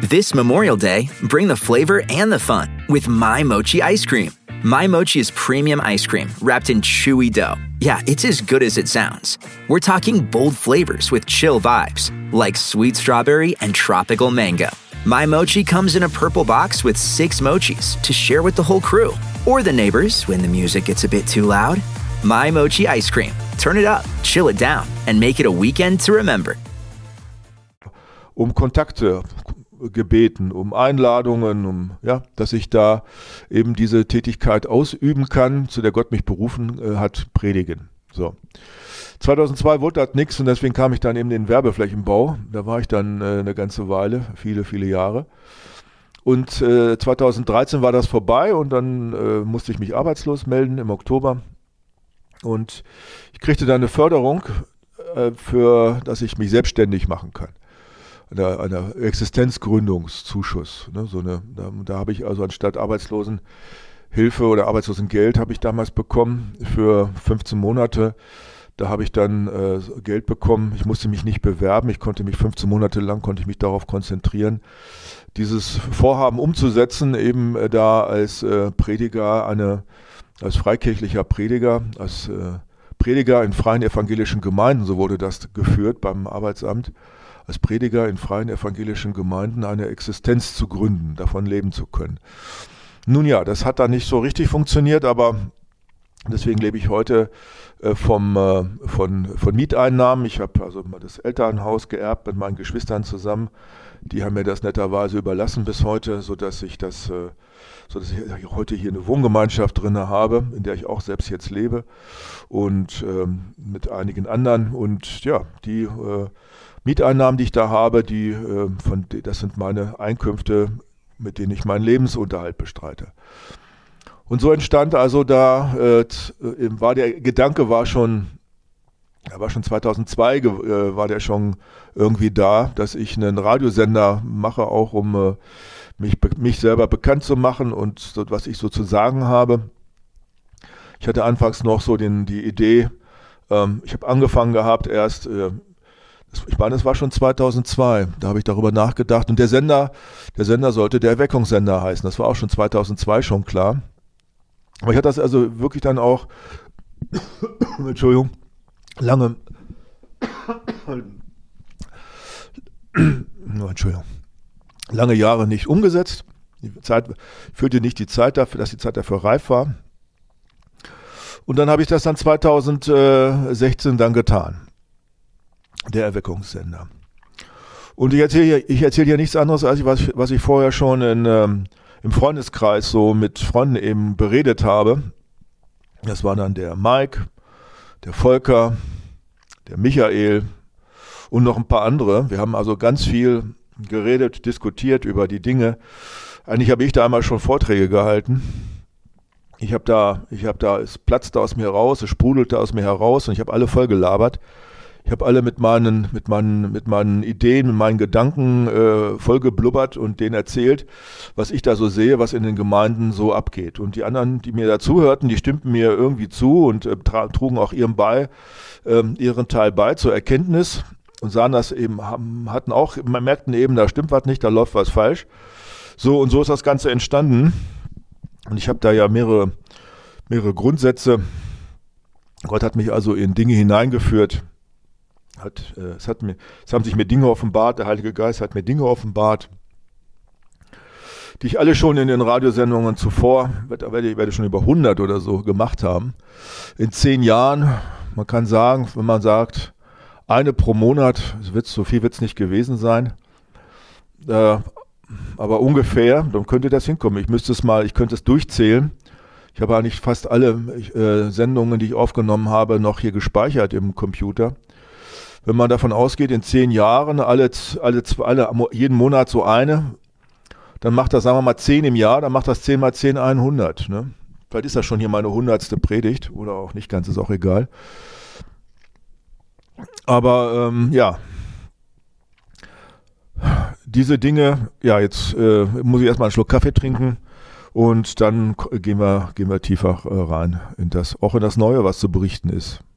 This Memorial Day, bring the flavor and the fun with My Mochi ice cream. My Mochi is premium ice cream wrapped in chewy dough. Yeah, it's as good as it sounds. We're talking bold flavors with chill vibes, like sweet strawberry and tropical mango. My Mochi comes in a purple box with 6 mochis to share with the whole crew, or the neighbors when the music gets a bit too loud. My Mochi ice cream. Turn it up, chill it down, and make it a weekend to remember. Um Kontakte gebeten, um Einladungen, dass ich da eben diese Tätigkeit ausüben kann, zu der Gott mich berufen hat, predigen. So. 2002 wurde das nichts und deswegen kam ich dann eben in den Werbeflächenbau. Da war ich dann eine ganze Weile, viele, viele Jahre. Und 2013 war das vorbei und dann musste ich mich arbeitslos melden im Oktober. Und ich kriegte dann eine Förderung, dass ich mich selbstständig machen kann. Einer Existenzgründungszuschuss. Ne, da habe ich also anstatt Arbeitslosenhilfe oder Arbeitslosengeld habe ich damals bekommen für 15 Monate. Da habe ich dann Geld bekommen. Ich musste mich nicht bewerben. Ich konnte mich 15 Monate lang darauf konzentrieren, dieses Vorhaben umzusetzen, eben da als Prediger, als freikirchlicher Prediger, als Prediger in freien evangelischen Gemeinden, so wurde das geführt beim Arbeitsamt, als Prediger in freien evangelischen Gemeinden eine Existenz zu gründen, davon leben zu können. Nun ja, das hat dann nicht so richtig funktioniert, aber deswegen lebe ich heute von Mieteinnahmen. Ich habe also mal das Elternhaus geerbt mit meinen Geschwistern zusammen. Die haben mir das netterweise überlassen bis heute, sodass ich heute hier eine Wohngemeinschaft drin habe, in der ich auch selbst jetzt lebe und mit einigen anderen. Und ja, die Mieteinnahmen, die ich da habe, das sind meine Einkünfte, mit denen ich meinen Lebensunterhalt bestreite. Und so entstand also der Gedanke war schon 2002 war der schon irgendwie da, dass ich einen Radiosender mache, auch um mich selber bekannt zu machen und so, was ich so zu sagen habe. Ich hatte anfangs noch so die Idee, ich habe angefangen gehabt erst, ich meine, es war schon 2002, da habe ich darüber nachgedacht und der Sender sollte der Erweckungssender heißen, das war auch schon 2002 schon klar. Aber ich hatte das also wirklich dann auch, lange Jahre nicht umgesetzt. Die Zeit führte nicht die Zeit dafür, dass die Zeit dafür reif war. Und dann habe ich das dann 2016 dann getan. Der Erweckungssender. Und ich erzähle hier nichts anderes, als was ich vorher schon im Freundeskreis so mit Freunden eben beredet habe. Das war dann der Mike, der Volker, der Michael und noch ein paar andere. Wir haben also ganz viel geredet, diskutiert über die Dinge. Eigentlich habe ich da einmal schon Vorträge gehalten. Es platzte aus mir raus, es sprudelte aus mir heraus und ich habe alle voll gelabert. Ich habe alle mit meinen Ideen, mit meinen Gedanken voll geblubbert und denen erzählt, was ich da so sehe, was in den Gemeinden so abgeht. Und die anderen, die mir dazuhörten, die stimmten mir irgendwie zu und trugen auch ihren Teil bei zur Erkenntnis und sahen das eben, merkten eben, da stimmt was nicht, da läuft was falsch. So und so ist das Ganze entstanden. Und ich habe da ja mehrere Grundsätze. Gott hat mich also in Dinge hineingeführt. Es haben sich mir Dinge offenbart, der Heilige Geist hat mir Dinge offenbart, die ich alle schon in den Radiosendungen zuvor, werde schon über 100 oder so gemacht haben. In 10 Jahren, man kann sagen, wenn man sagt, eine pro Monat, so viel wird es nicht gewesen sein, aber ungefähr, dann könnte das hinkommen. Ich könnte es durchzählen. Ich habe eigentlich fast alle Sendungen, die ich aufgenommen habe, noch hier gespeichert im Computer. Wenn man davon ausgeht, in 10 Jahren, jeden Monat so eine, dann macht das, sagen wir mal, 10 im Jahr, dann macht das 10 mal 10, 100. Ne? Vielleicht ist das schon hier meine 100. Predigt oder auch nicht ganz, ist auch egal. Aber diese Dinge, jetzt muss ich erstmal einen Schluck Kaffee trinken und dann gehen wir tiefer rein auch in das Neue, was zu berichten ist.